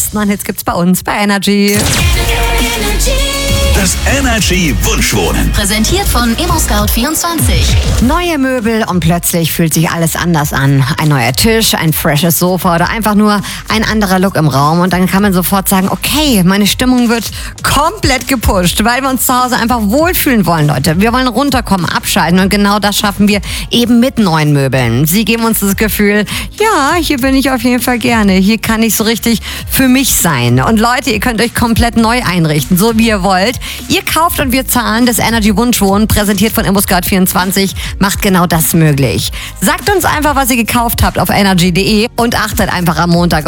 besten neuen Hits gibt's bei uns bei Energy. Das Energy Wunschwohnen. Präsentiert von ImmoScout24. Neue Möbel und plötzlich fühlt sich alles anders an. Ein neuer Tisch, ein freshes Sofa oder einfach nur ein anderer Look im Raum. Und dann kann man sofort sagen, okay, meine Stimmung wird komplett gepusht, weil wir uns zu Hause einfach wohlfühlen wollen, Leute. Wir wollen runterkommen, abschalten und genau das schaffen wir eben mit neuen Möbeln. Sie geben uns das Gefühl, ja, hier bin ich auf jeden Fall gerne. Hier kann ich so richtig für mich sein. Und Leute, ihr könnt euch komplett neu einrichten, so wie ihr wollt. Ihr kauft und wir zahlen. Das Energy Wunschwohnen, präsentiert von ImmoScout24, macht genau das möglich. Sagt uns einfach, was ihr gekauft habt auf energy.de und achtet einfach am Montag